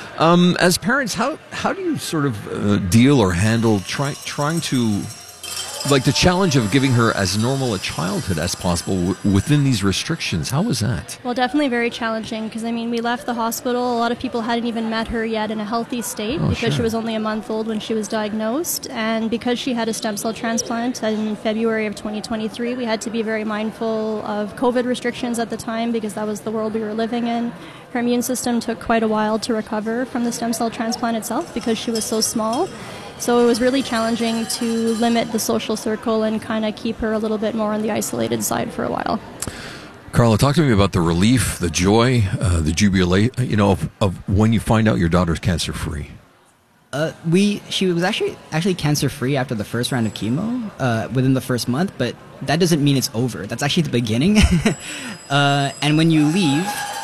As parents, how do you sort of deal or handle trying to like the challenge of giving her as normal a childhood as possible within these restrictions. How was that? Well, definitely very challenging because, I mean, we left the hospital. A lot of people hadn't even met her yet in a healthy state because she was only a month old when she was diagnosed. And because she had a stem cell transplant in February of 2023, we had to be very mindful of COVID restrictions at the time because that was the world we were living in. Her immune system took quite a while to recover from the stem cell transplant itself because she was so small. So it was really challenging to limit the social circle and kind of keep her a little bit more on the isolated side for a while. Carla, talk to me about the relief, the joy, the jubilation, of when you find out your daughter's cancer-free. She was actually cancer-free after the first round of chemo within the first month, but that doesn't mean it's over. That's actually the beginning. And when you leave,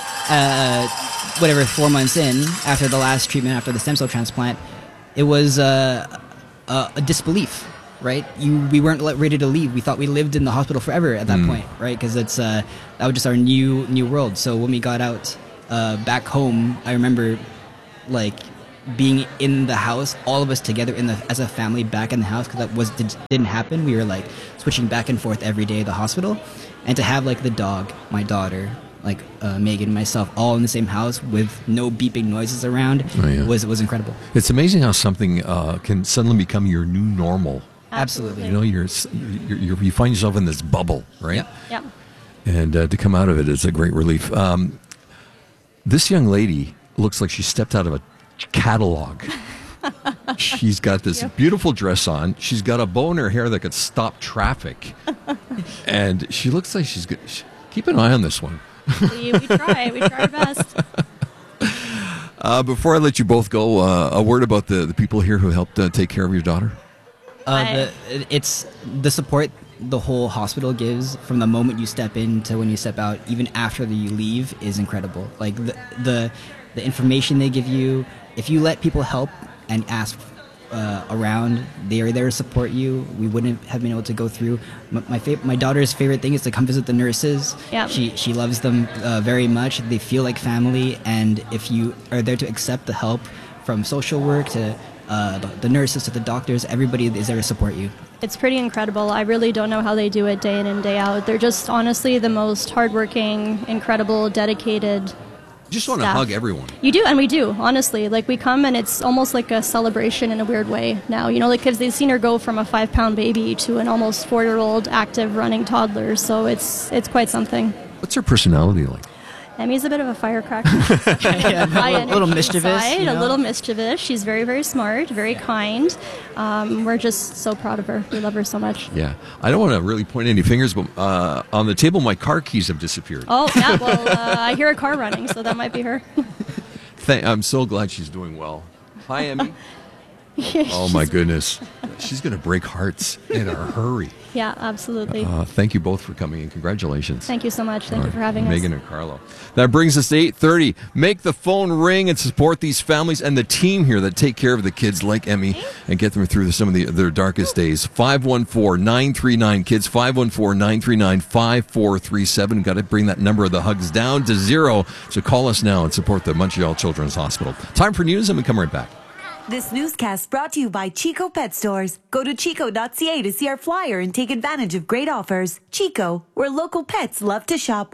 4 months in, after the last treatment, after the stem cell transplant, it was a disbelief, right? We weren't ready to leave. We thought we lived in the hospital forever at that point, right? Because that was just our new world. So when we got out back home, I remember being in the house, all of us together as a family back in the house, because that didn't happen. We were switching back and forth every day at the hospital, and to have the dog, my daughter, Megan, myself, all in the same house with no beeping noises around was incredible. It's amazing how something can suddenly become your new normal. Absolutely. You find yourself in this bubble, right? Yep. And to come out of it is a great relief. This young lady looks like she stepped out of a catalog. She's got this beautiful dress on. She's got a bow in her hair that could stop traffic. And she looks like she's good. Keep an eye on this one. We try our best. Before I let you both go, a word about the people here who helped take care of your daughter. It's the support the whole hospital gives from the moment you step in to when you step out, even after you leave, is incredible. The information they give you, if you let people help and ask around, they are there to support you. We wouldn't have been able to go through. My daughter's favorite thing is to come visit the nurses. Yep. She loves them very much. They feel like family, and if you are there to accept the help from social work to the nurses to the doctors, everybody is there to support you. It's pretty incredible. I really don't know how they do it day in and day out. They're just honestly the most hardworking, incredible, dedicated just want staff. to hug everyone. You do, and we do, honestly. We come and it's almost like a celebration in a weird way now. Because they've seen her go from a 5-pound baby to an almost 4-year-old active running toddler. So it's quite something. What's her personality like? Emmy's a bit of a firecracker. A little mischievous. A little mischievous. She's very, very smart, very kind. We're just so proud of her. We love her so much. Yeah. I don't want to really point any fingers, but on the table, my car keys have disappeared. Oh, yeah. Well, I hear a car running, so that might be her. I'm so glad she's doing well. Hi, Emmy. Oh, my goodness. She's going to break hearts in a hurry. Yeah, absolutely. Thank you both for coming and congratulations. Thank you so much. Thank you for having us. Megan and Carlo. That brings us to 8:30. Make the phone ring and support these families and the team here that take care of the kids like Emmy and get them through some of their darkest days. 514-939-KIDS, 514-939-5437. Got to bring that number of the hugs down to 0. So call us now and support the Montreal Children's Hospital. Time for news and we come right back. This newscast brought to you by Chico Pet Stores. Go to chico.ca to see our flyer and take advantage of great offers. Chico, where local pets love to shop.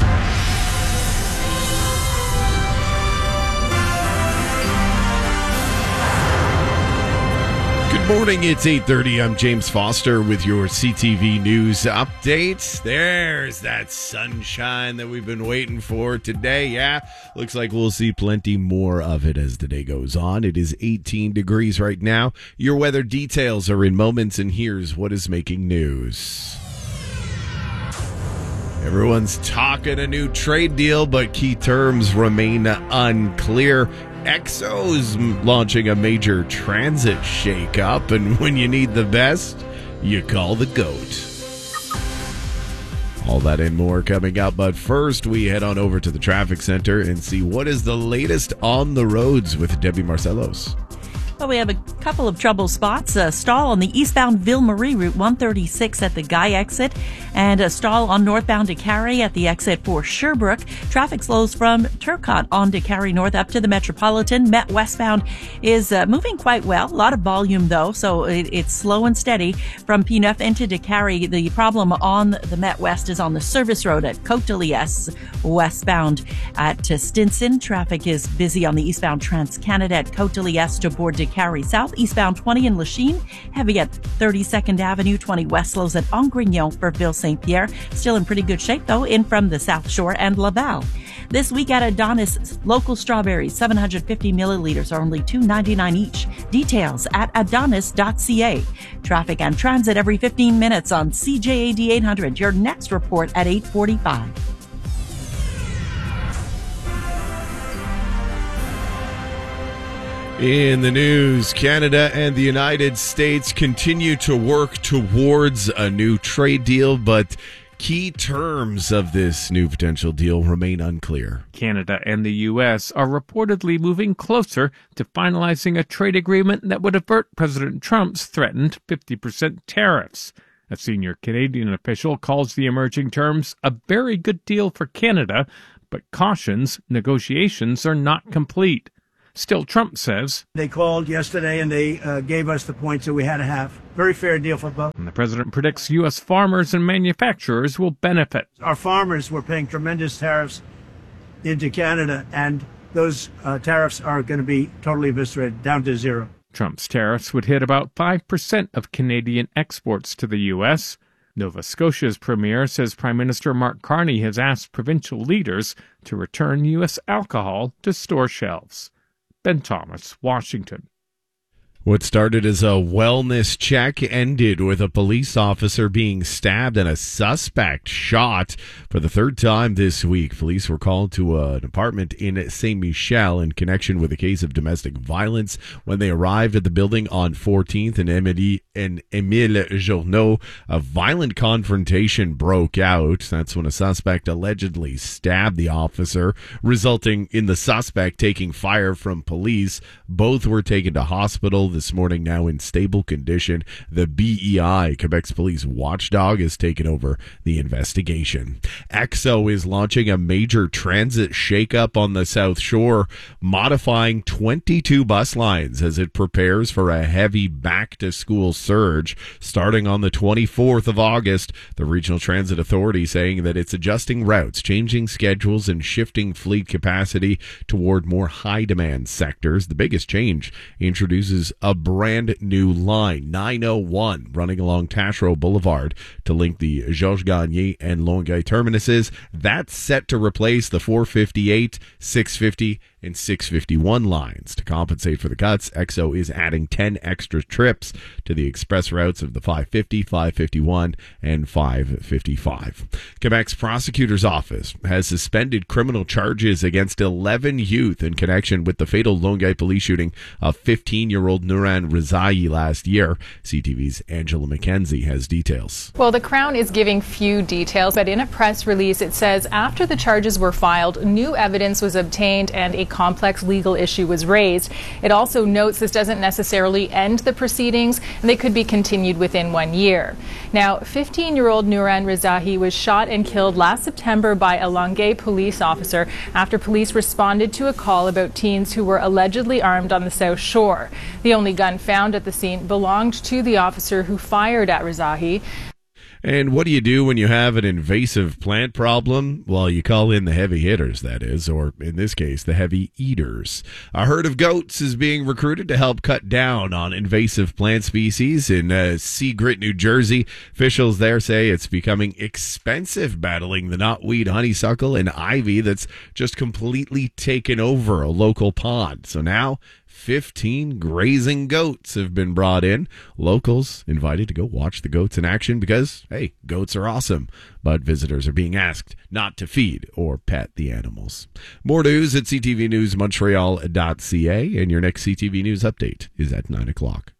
Good morning, it's 8:30. I'm James Foster with your CTV News update. There's that sunshine that we've been waiting for today. Yeah, looks like we'll see plenty more of it as the day goes on. It is 18 degrees right now. Your weather details are in moments, and here's what is making news. Everyone's talking a new trade deal, but key terms remain unclear. Exo's launching a major transit shakeup, and when you need the best, you call the GOAT. All that and more coming up, but first we head on over to the traffic center and see what is the latest on the roads with Debbie Marcelos. Well, we have a Couple of trouble spots. A stall on the eastbound Ville-Marie Route 136 at the Guy exit, and a stall on northbound DeCarry at the exit for Sherbrooke. Traffic slows from Turcotte on DeCarry North up to the Metropolitan. Met westbound is moving quite well. A lot of volume, though, so it's slow and steady from P9 into DeCarry. The problem on the Met West is on the service road at Côte-de-Liesse westbound at Stinson. Traffic is busy on the eastbound Trans-Canada at Côte-de-Liesse to board DeCarry South. Eastbound 20 in Lachine, heavy at 32nd Avenue. 20 west slows at Angrignon for Ville-Saint-Pierre. Still in pretty good shape, though, in from the South Shore and Laval. This week at Adonis, local strawberries, 750 milliliters are only $2.99 each. Details at adonis.ca. Traffic and transit every 15 minutes on CJAD 800. Your next report at 8:45. In the news, Canada and the United States continue to work towards a new trade deal, but key terms of this new potential deal remain unclear. Canada and the U.S. are reportedly moving closer to finalizing a trade agreement that would avert President Trump's threatened 50% tariffs. A senior Canadian official calls the emerging terms a very good deal for Canada, but cautions negotiations are not complete. Still, Trump says they called yesterday and they gave us the points that we had to have. Very fair deal for both. And the president predicts U.S. farmers and manufacturers will benefit. Our farmers were paying tremendous tariffs into Canada, and those tariffs are going to be totally eviscerated, down to zero. Trump's tariffs would hit about 5% of Canadian exports to the U.S. Nova Scotia's premier says Prime Minister Mark Carney has asked provincial leaders to return U.S. alcohol to store shelves. Ben Thomas, Washington. What started as a wellness check ended with a police officer being stabbed and a suspect shot for the third time this week. Police were called to an apartment in Saint-Michel in connection with a case of domestic violence. When they arrived at the building on 14th and Émile Journeau, a violent confrontation broke out. That's when a suspect allegedly stabbed the officer, resulting in the suspect taking fire from police. Both were taken to hospital this morning, now in stable condition. The BEI, Quebec's police watchdog, has taken over the investigation. EXO is launching a major transit shakeup on the South Shore, modifying 22 bus lines as it prepares for a heavy back-to-school surge starting on the 24th of August. The Regional Transit Authority saying that it's adjusting routes, changing schedules, and shifting fleet capacity toward more high-demand sectors. The biggest change introduces a brand new line, 901, running along Taschereau Boulevard to link the Georges Gagné and Longueuil terminuses. That's set to replace the 458, 650, and 651 lines. To compensate for the cuts, EXO is adding 10 extra trips to the express routes of the 550, 551, and 555. Quebec's prosecutor's office has suspended criminal charges against 11 youth in connection with the fatal Longueuil police shooting of 15-year-old Nouran Rezaei last year. CTV's Angela McKenzie has details. Well, the Crown is giving few details, but in a press release it says after the charges were filed, new evidence was obtained and a complex legal issue was raised. It also notes this doesn't necessarily end the proceedings, and they could be continued within 1 year. Now, 15-year-old Nouran Rezaei was shot and killed last September by a Longueuil police officer after police responded to a call about teens who were allegedly armed on the South Shore. The only gun found at the scene belonged to the officer who fired at Rezaei. And what do you do when you have an invasive plant problem? Well, you call in the heavy hitters, that is, or in this case, the heavy eaters. A herd of goats is being recruited to help cut down on invasive plant species in Seagrit, New Jersey. Officials there say it's becoming expensive battling the knotweed, honeysuckle, and ivy that's just completely taken over a local pond. So now 15 grazing goats have been brought in. Locals invited to go watch the goats in action because, hey, goats are awesome. But visitors are being asked not to feed or pet the animals. More news at ctvnewsmontreal.ca, and your next CTV News update is at 9 o'clock.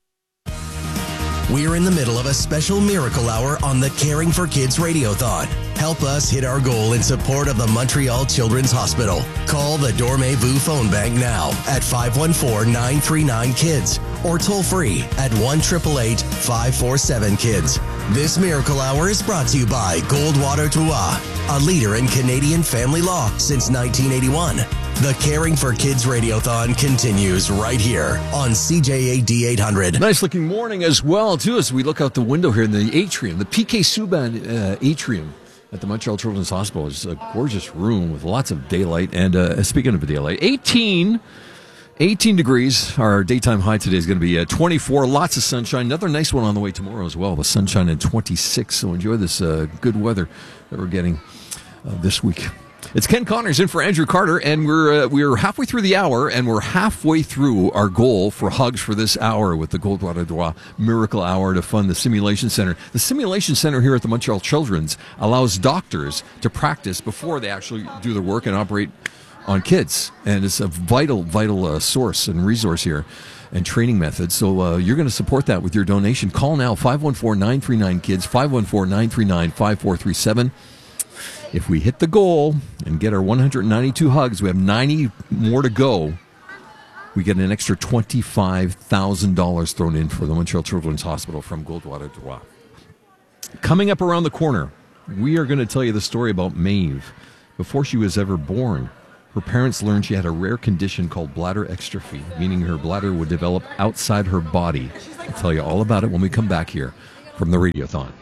We're in the middle of a special miracle hour on the Caring for Kids Radiothon. Help us hit our goal in support of the Montreal Children's Hospital. Call the Dormez-vous phone bank now at 514-939-KIDS or toll free at 1-888-547-KIDS. This Miracle Hour is brought to you by Goldwater Trois, a leader in Canadian family law since 1981. The Caring for Kids Radiothon continues right here on CJAD 800. Nice looking morning as well, too, as we look out the window here in the atrium, the PK Subban atrium at the Montreal Children's Hospital. It's a gorgeous room with lots of daylight. And speaking of daylight, 18 degrees. Our daytime high today is going to be 24. Lots of sunshine. Another nice one on the way tomorrow as well, with sunshine and 26. So enjoy this good weather that we're getting this week. It's Ken Connors in for Andrew Carter, and we're halfway through the hour, and we're halfway through our goal for hugs for this hour with the Goldwater Trois Miracle Hour to fund the Simulation Center. The Simulation Center here at the Montreal Children's allows doctors to practice before they actually do their work and operate on kids, and it's a vital source and resource here and training method. So you're going to support that with your donation. Call now, 514-939-KIDS, 514-939-5437. If we hit the goal and get our 192 hugs, we have 90 more to go, we get an extra $25,000 thrown in for the Montreal Children's Hospital from Goldwater Trois. Coming up around the corner, we are going to tell you the story about Maeve. Before she was ever born, her parents learned she had a rare condition called bladder exstrophy, meaning her bladder would develop outside her body. I'll tell you all about it when we come back here from the Radiothon.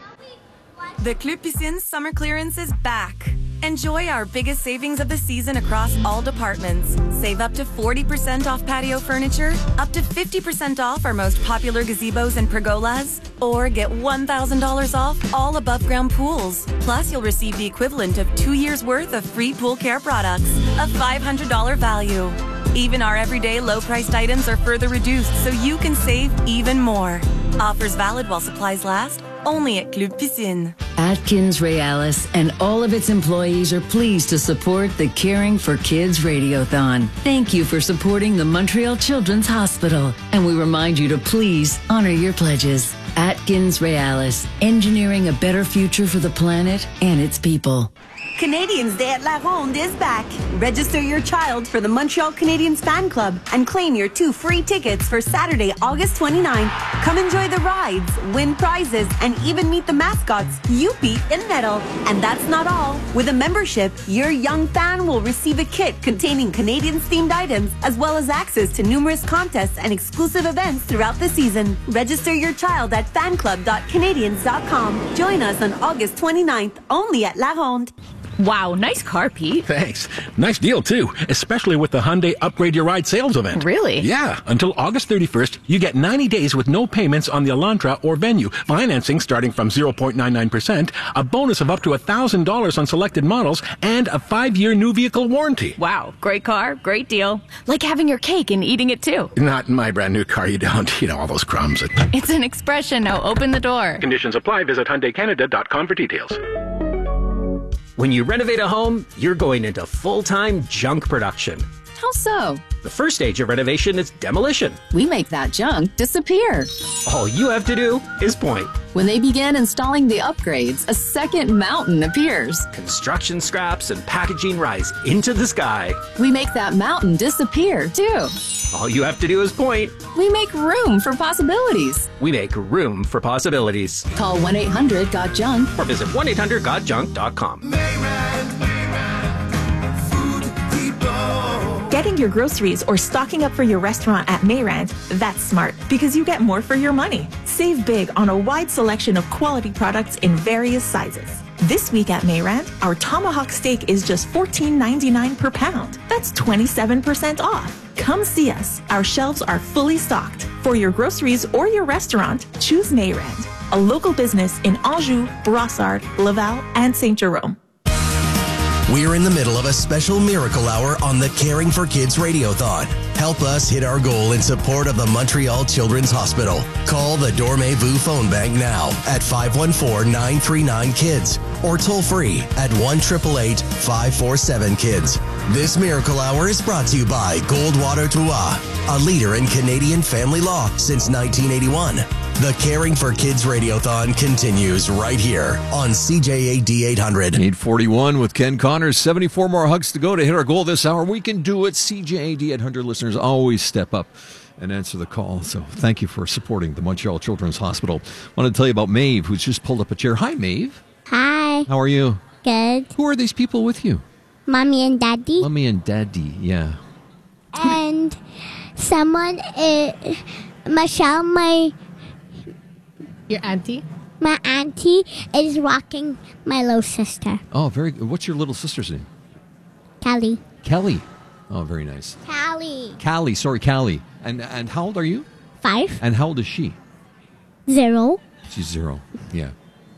The Club Piscine summer clearance is back. Enjoy our biggest savings of the season across all departments. Save up to 40% off patio furniture, up to 50% off our most popular gazebos and pergolas, or get $1,000 off all above-ground pools. Plus, you'll receive the equivalent of 2 years' worth of free pool care products, a $500 value. Even our everyday low-priced items are further reduced, so you can save even more. Offers valid while supplies last, only at Club Piscine. Atkins Realis and all of its employees are pleased to support the Caring for Kids Radiothon. Thank you for supporting the Montreal Children's Hospital, and we remind you to please honor your pledges. Atkins Realis, engineering a better future for the planet and its people. Canadians Day at La Ronde is back. Register your child for the Montreal Canadiens Fan Club and claim your 2 free tickets for Saturday, August 29th. Come enjoy the rides, win prizes, and even meet the mascots, Youpi and Nettle. And that's not all. With a membership, your young fan will receive a kit containing Canadiens-themed items, as well as access to numerous contests and exclusive events throughout the season. Register your child at fanclub.canadiens.com. Join us on August 29th, only at La Ronde. Wow, nice car, Pete. Thanks. Nice deal, too, especially with the Hyundai Upgrade Your Ride sales event. Really? Yeah. Until August 31st, you get 90 days with no payments on the Elantra or Venue, financing starting from 0.99%, a bonus of up to $1,000 on selected models, and a 5-year new vehicle warranty. Wow, great car, great deal. Like having your cake and eating it, too. Not in my brand new car, you don't. You know, all those crumbs. It's an expression. Now open the door. Conditions apply. Visit HyundaiCanada.com for details. When you renovate a home, you're going into full-time junk production. How so? The first stage of renovation is demolition. We make that junk disappear. All you have to do is point. When they begin installing the upgrades, a second mountain appears. Construction scraps and packaging rise into the sky. We make that mountain disappear, too. All you have to do is point. We make room for possibilities. We make room for possibilities. Call 1-800-GOT-JUNK or visit 1-800-GOT-JUNK.com. Getting your groceries or stocking up for your restaurant at Mayrand, that's smart because you get more for your money. Save big on a wide selection of quality products in various sizes. This week at Mayrand, our tomahawk steak is just $14.99 per pound. That's 27% off. Come see us. Our shelves are fully stocked. For your groceries or your restaurant, choose Mayrand, a local business in Anjou, Brossard, Laval, and St. Jerome. We're in the middle of a special Miracle Hour on the Caring for Kids Radiothon. Help us hit our goal in support of the Montreal Children's Hospital. Call the Dormez-vous phone bank now at 514-939-KIDS or toll free at 1-888-547-KIDS. This Miracle Hour is brought to you by Goldwater Trois, a leader in Canadian family law since 1981. The Caring for Kids Radiothon continues right here on CJAD 800. 841 with Ken Connors. 74 more hugs to go to hit our goal this hour. We can do it. CJAD 800 listeners always step up and answer the call. So thank you for supporting the Montreal Children's Hospital. I want to tell you about Maeve, who's just pulled up a chair. Hi, Maeve. Hi. How are you? Good. Who are these people with you? Mommy and Daddy. Mommy and Daddy, yeah. And someone, Michelle, Your auntie? my auntie, is rocking my little sister, Oh, very good. What's your little sister's name? Callie. Kelly. Oh, very nice. Callie. Callie, sorry, Callie. And how old are you? 5. And how old is she? 0. She's 0. Yeah.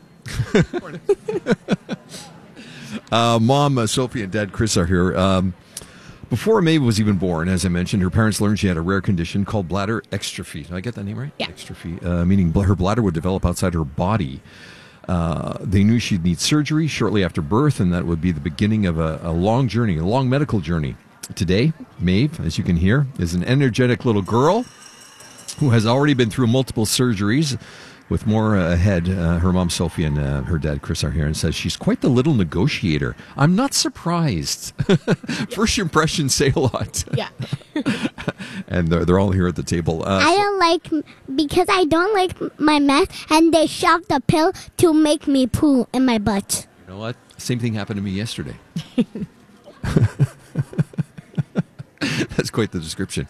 Mom, Sophie, and Dad, Chris are here. Before Maeve was even born, as I mentioned, her parents learned she had a rare condition called bladder exstrophy. Did I get that name right? Yeah. Exstrophy, meaning her bladder would develop outside her body. They knew she'd need surgery shortly after birth, and that would be the beginning of a long journey, a long medical journey. Today, Maeve, as you can hear, is an energetic little girl who has already been through multiple surgeries, with more ahead. Her mom, Sophie, and her dad, Chris, are here, and says she's quite the little negotiator. I'm not surprised. First impressions say a lot. Yeah. And they're all here at the table. I don't like, because I don't like my mess, and they shoved a pill to make me poo in my butt. You know what? Same thing happened to me yesterday. That's quite the description.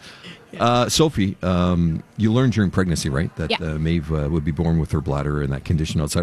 Sophie, you learned during pregnancy, right? That Yeah. Maeve would be born with her bladder and that condition outside